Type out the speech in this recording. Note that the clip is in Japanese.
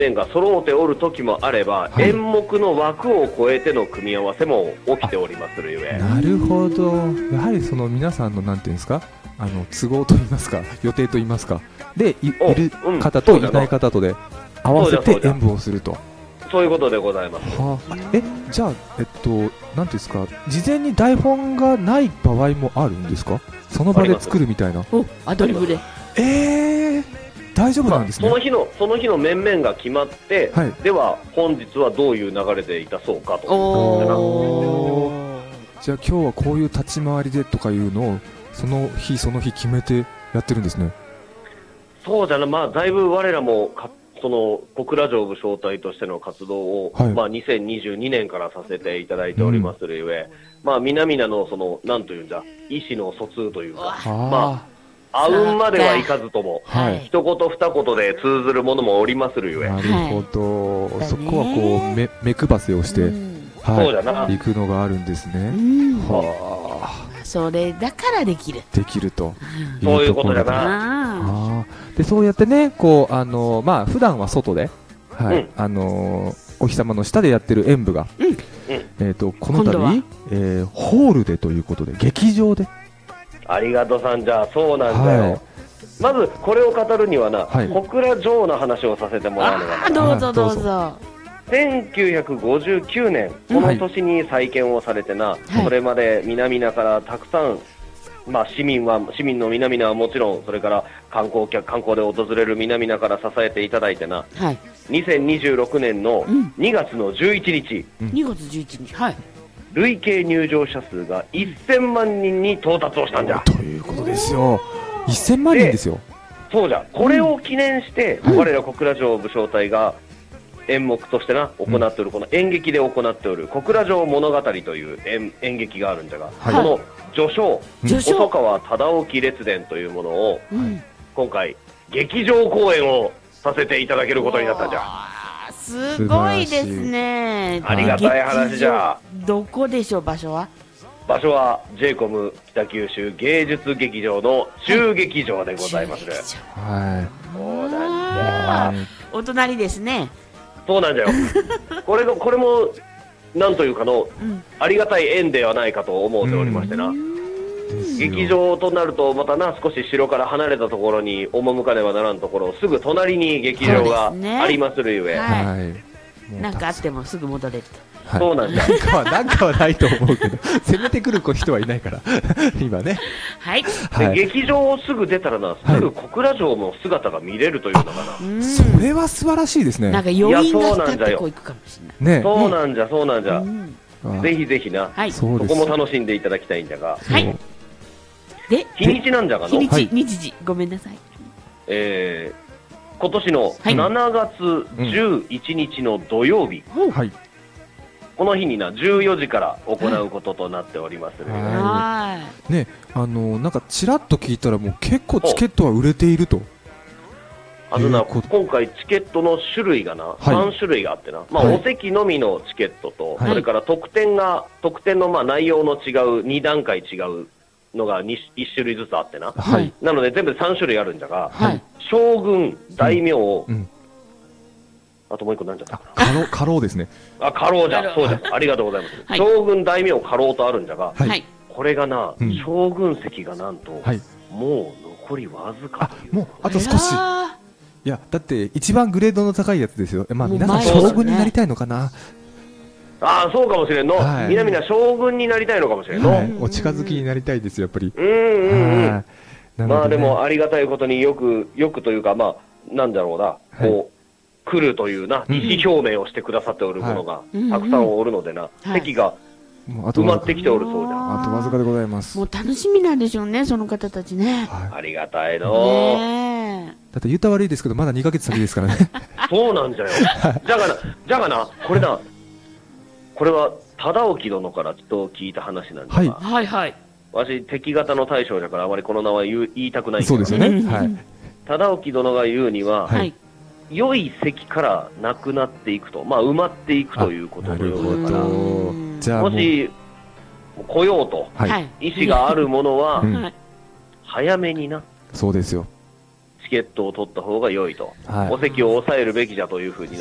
面が揃うておる時もあれば、 はい演目の枠を超えての組み合わせも起きておりまするゆえ。 なるほど。やはりその皆さんのなんていうんですか、都合といいますか、予定といいますかでいる方といない方とで合わせて演舞をすると。 そういうことでございます。 はあ、じゃあなんていうんですか、事前に台本がない場合もあるんですか？その場で作るみたいな。 お、アドリブで。 大丈夫なんですね。 その日の面々が決まって、 はい、 では本日はどういう流れでいたそうかと。 じゃあ今日はこういう立ち回りでとかいうのをその日その日決めてやってるんですね。 そうだな、まあだいぶ我らもその小倉城武将隊としての活動を、 はい、 まあ2022年からさせていただいておりまするゆえ、まあ皆々のそのなんというんだ、意思の疎通というか、まあ会うまではいかずとも、一言二言で通ずるものもおりまするゆえ。 なるほど、そこはこう目配せをして、そうだな、行くのがあるんですね。 それだからできると、 そういうことだな。 でそうやってね、こうまあ普段は外で、はい、お日様の下でやってる演舞が、この度、ホールでということで劇場で。 ありがとうさん、じゃあそうなんだよ。まずこれを語るにはな、小倉城の話をさせてもらうのが、 どうぞどうぞ。 1959年、この年に再建をされてな、それまで皆々からたくさん、まあ、市民の皆々はもちろん、それから観光で訪れる皆々から支えていただいてな、2026年の2月の11日、 2月11日、はい、 累計入場者数が1000万人に到達をしたんじゃ。 ということですよ。1000万人ですよ。 そうじゃ。これを記念して、我ら小倉城武将隊が演目としてな行っておる、この演劇で行っておる小倉城物語という演劇があるんじゃが、この序章、細川忠興列伝というものを、今回劇場公演をさせていただけることになったんじゃ。 すごいですね。 ありがたい話じゃ。 どこでしょう、場所は J コム北九州芸術劇場の中劇場でございます。 はい。 そうなんだ。 お隣ですね。 そうなんだよ。これもなんというかの、ありがたい縁ではないかと思っておりましてな。劇場となるとまたな、少し城から離れたところに赴かねばならんところ、すぐ隣に劇場がありまするゆえ、 なんかあってもすぐ戻れると。 そうなんだ。 なんかはないと思うけど、攻めてくる人はいないから今ね。 はい。 劇場をすぐ出たらな、すぐ小倉城の姿が見れるというのかな。 それは素晴らしいですね。 なんか余韻が浸ってこう行くかもしれない。 ね。そうなんじゃ、そうなんじゃ。ぜひぜひな、そこも楽しんでいただきたいんだが。 はい。で、 日にちなんじゃがの。 日時、ごめんなさい。 今年の7月11日の土曜日。はい。この日にな、14時から行うこととなっておりますね。なんかちらっと聞いたら、もう結構チケットは売れていると。 今回チケットの種類がな、3種類があってな、まあお席のみのチケットと、それから特典のまあ内容の違う2段階違うのが1種類ずつあってな。なので全部で3種類あるんだが、将軍、大名、あともう一個なんじゃったかな。 家老ですね。 家老じゃ。そうです。ありがとうございます。将軍、大名、家老とあるんじゃが、これがな、将軍席がなんと、もう残りわずかという。 もうあと少し。いや、だって一番グレードの高いやつですよ。まあ皆さん将軍になりたいのかな。 ああ、そうかもしれんの。皆々将軍になりたいのかもしれんの。 お近づきになりたいですよ、やっぱり。 まあでもありがたいことによくというか、まあ、なんだろうな、こう、来るというな、意思表明をしてくださっておるものがたくさんおるのでな、席が埋まってきておるそうじゃん。 あとわずかでございます。 もう楽しみなんでしょうね、その方たちね。 ありがたいの。 だって言った悪いですけど、まだ2ヶ月先ですからね。 そうなんじゃよ。じゃがな、これは忠興殿からちょっと聞いた話なんですが、 はいはい。 わし敵方の大将だからあまりこの名は言いたくないんだけど、 そうですよね。 忠興殿が言うには、良い席からなくなっていくと、まあ埋まっていくということのようだから、もし来ようと意思があるものは早めにな、 そうですよ。 チケットを取った方が良いと、お席を抑えるべきじゃというふうに